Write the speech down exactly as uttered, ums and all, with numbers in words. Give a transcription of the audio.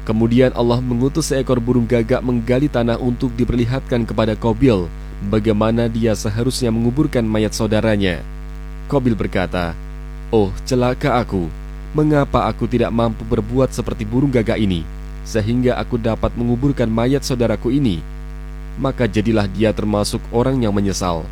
Kemudian Allah mengutus seekor burung gagak menggali tanah untuk diperlihatkan kepada Qabil bagaimana dia seharusnya menguburkan mayat saudaranya. Qabil berkata, "Oh, celaka aku, mengapa aku tidak mampu berbuat seperti burung gagak ini, sehingga aku dapat menguburkan mayat saudaraku ini?" Maka jadilah dia termasuk orang yang menyesal.